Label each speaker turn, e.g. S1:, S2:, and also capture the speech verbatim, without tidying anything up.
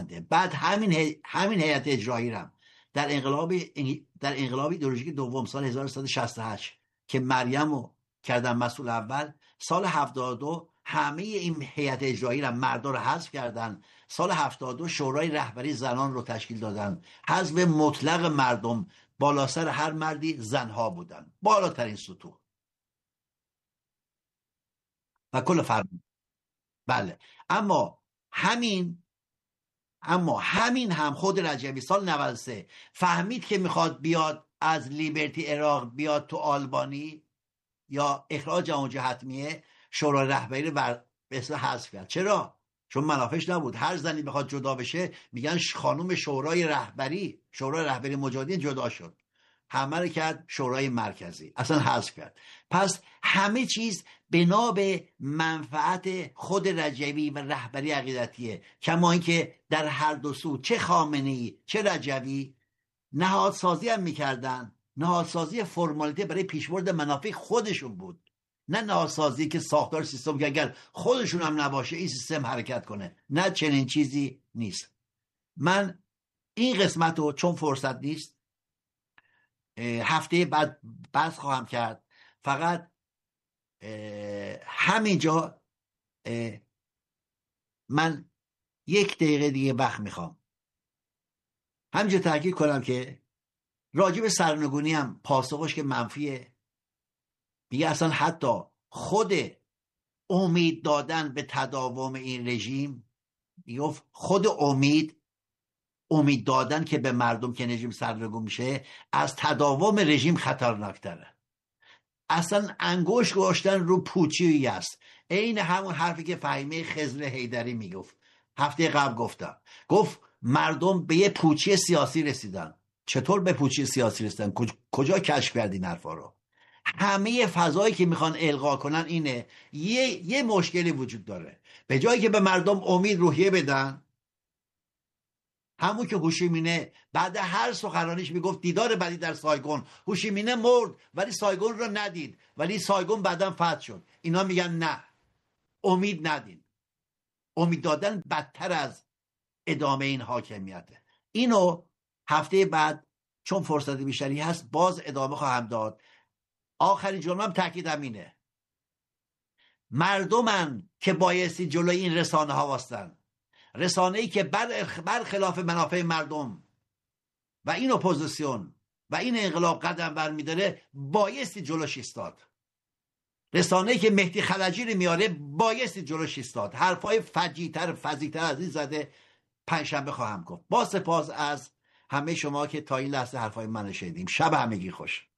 S1: بعد همین هی... همین هیئت اجرایی رم در انقلاب در انقلاب ایدئولوژیک دوم سال هزار و سیصد و شصت و هشت که مریم رو کردن مسئول اول، سال هفتاد و دو همه این هیئت اجرایی را مردا رو حذف کردن. سال هفتاد و دو شورای رهبری زنان رو تشکیل دادن. حذف مطلق مردم، بالا سر هر مردی زنها بودن، بالاترین سطوح و کل فرمان. بله، اما همین اما همین هم خود رجبی سال نود و سه فهمید که میخواد بیاد از لیبرتی عراق بیاد تو آلبانی یا اخراج اونجا حتمیه، شورای رهبری رو بر به اصطلاح حذف کرد. چرا؟ چون منافعش نبود. هر زنی بخواد جدا بشه میگن خانم شورای رهبری، شورای رهبری مجاهدین جدا شد، همه رو کرد شورای مرکزی، اصلا حذف کرد. پس همه چیز بنا به منفعت خود رجبی و رهبری عقیدتیه، کما اینکه در هر دو سو چه خامنه‌ای چه رجبی نهادسازی هم میکردن. نهادسازی فرمالیته برای پیشبرد منافع خودشون بود، نه نهادسازی که ساختار سیستم که اگر خودشون هم نباشه این سیستم حرکت کنه. نه، چنین چیزی نیست. من این قسمت رو چون فرصت نیست هفته بعد بحث خواهم کرد. فقط همینجا من یک دقیقه دیگه وقت میخوام همینجا تاکید کنم که راجب سرنگونی هم پاسخش که منفیه. میگه اصلا حتی خود امید دادن به تداوم این رژیم، میگه خود امید امید دادن که به مردم که رژیم سرنگون میشه از تداوم رژیم خطرناکتره. اصلا انگوش گذاشتن رو پوچی است. عین همون حرفی که فهیمه خضر حیدری میگفت، هفته قبل گفتم، گفت مردم به یه پوچی سیاسی رسیدن. چطور به پوچی سیاسی رسیدن؟ کجا کشف کردین حرفا رو؟ همه فضایی که میخوان القا کنن اینه. یه یه مشکلی وجود داره. به جایی که به مردم امید روحیه بدن، همون که هوشیمینه بعد هر سخنرانیش میگفت دیدار بعدی در سایگون، هوشیمینه مرد ولی سایگون رو ندید، ولی سایگون بعداً فتح شد. اینا میگن نه، امید ندین. امید دادن بدتر از ادامه این حاکمیته. اینو هفته بعد چون فرصت بیشتری هست باز ادامه خواهم داد. آخرین جمله‌ام تاکیدم اینه، مردمن که بایستی جلوی این رسانه ها واسطن، رسانه‌ای که برخلاف منافع مردم و این اپوزیسیون و این انقلاب قدم برمی‌داره بایستی جلوش ایستاد. رسانه‌ای که مهدی خلجی رو میاره بایستی جلوش ایستاد. حرفای فجیع‌تر فضیح‌تر از این زده پنجشنبه خواهم گفت. با سپاس از همه شما که تا این لحظه حرفای من شنیدیم. شب همگی خوش.